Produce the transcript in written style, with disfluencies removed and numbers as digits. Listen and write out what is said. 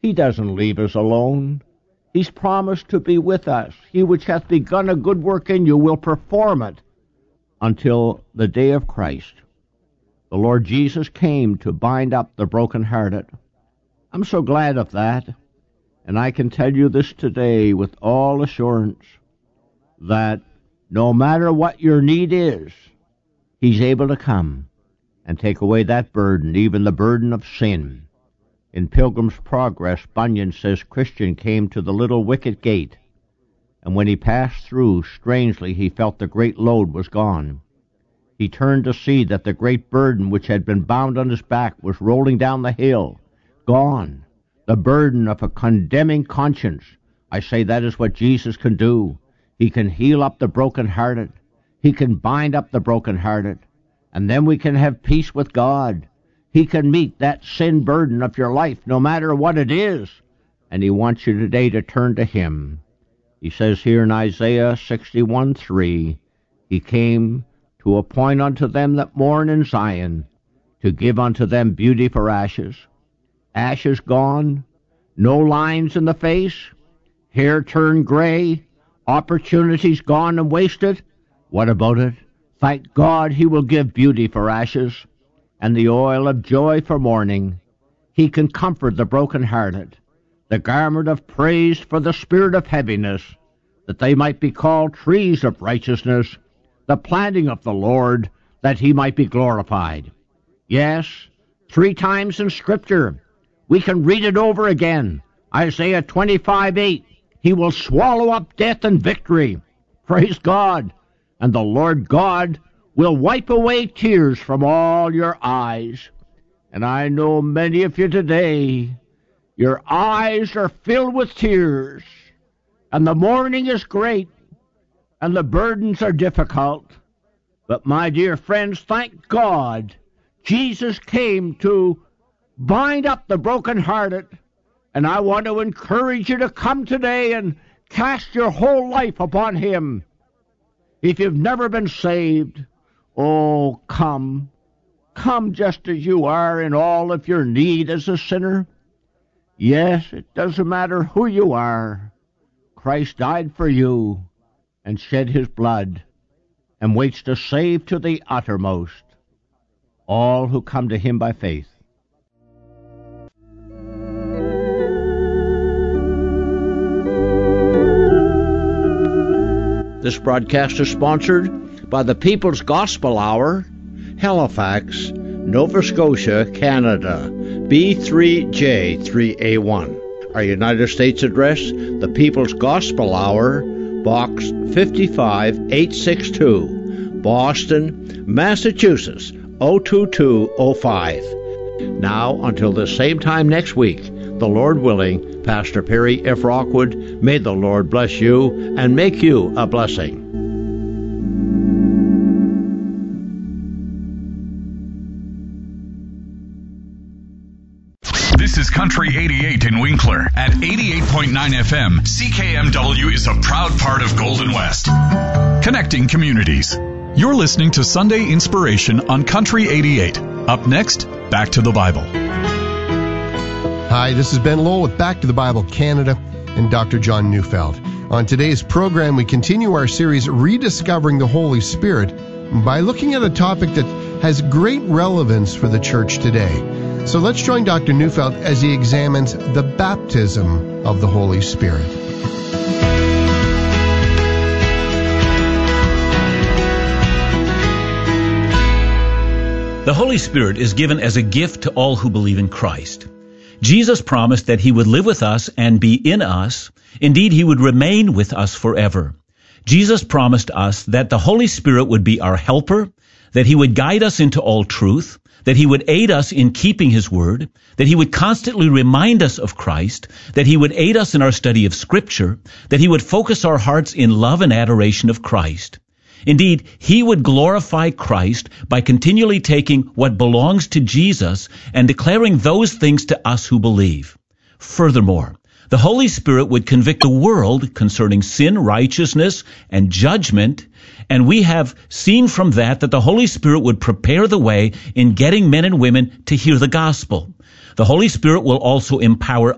He doesn't leave us alone. He's promised to be with us. He which hath begun a good work in you will perform it until the day of Christ. The Lord Jesus came to bind up the brokenhearted. I'm so glad of that. And I can tell you this today with all assurance, that no matter what your need is, He's able to come and take away that burden, even the burden of sin. In Pilgrim's Progress, Bunyan says Christian came to the little wicket gate, and when he passed through, strangely he felt the great load was gone. He turned to see that the great burden which had been bound on his back was rolling down the hill, gone. The burden of a condemning conscience. I say that is what Jesus can do. He can heal up the brokenhearted. He can bind up the brokenhearted. And then we can have peace with God. He can meet that sin burden of your life, no matter what it is. And He wants you today to turn to Him. He says here in Isaiah 61:3, He came to appoint unto them that mourn in Zion, to give unto them beauty for ashes. Ashes gone, no lines in the face, hair turned gray, opportunities gone and wasted. What about it? Thank God He will give beauty for ashes and the oil of joy for mourning. He can comfort the brokenhearted, the garment of praise for the spirit of heaviness, that they might be called trees of righteousness, the planting of the Lord, that He might be glorified. Yes, 3 times in Scripture, we can read it over again. Isaiah 25:8, He will swallow up death in victory. Praise God. And the Lord God will wipe away tears from all your eyes. And I know many of you today, your eyes are filled with tears, and the mourning is great, and the burdens are difficult. But my dear friends, thank God, Jesus came to bind up the brokenhearted. And I want to encourage you to come today and cast your whole life upon Him. If you've never been saved, oh, come. Come just as you are in all of your need as a sinner. Yes, it doesn't matter who you are. Christ died for you and shed His blood and waits to save to the uttermost all who come to Him by faith. This broadcast is sponsored by the People's Gospel Hour, Halifax, Nova Scotia, Canada, B3J3A1. Our United States address, the People's Gospel Hour, Box 55862, Boston, Massachusetts, 02205. Now, until the same time next week, the Lord willing, Pastor Perry F. Rockwood, may the Lord bless you and make you a blessing. This is Country 88 in Winkler. At 88.9 FM, CKMW is a proud part of Golden West, connecting communities. You're listening to Sunday Inspiration on Country 88. Up next, Back to the Bible. Hi, this is Ben Lowell with Back to the Bible Canada and Dr. John Neufeld. On today's program, we continue our series, Rediscovering the Holy Spirit, by looking at a topic that has great relevance for the church today. So let's join Dr. Neufeld as he examines the baptism of the Holy Spirit. The Holy Spirit is given as a gift to all who believe in Christ. Jesus promised that He would live with us and be in us. Indeed, He would remain with us forever. Jesus promised us that the Holy Spirit would be our helper, that He would guide us into all truth, that He would aid us in keeping His word, that He would constantly remind us of Christ, that He would aid us in our study of Scripture, that He would focus our hearts in love and adoration of Christ. Indeed, He would glorify Christ by continually taking what belongs to Jesus and declaring those things to us who believe. Furthermore, the Holy Spirit would convict the world concerning sin, righteousness, and judgment, and we have seen from that the Holy Spirit would prepare the way in getting men and women to hear the gospel. The Holy Spirit will also empower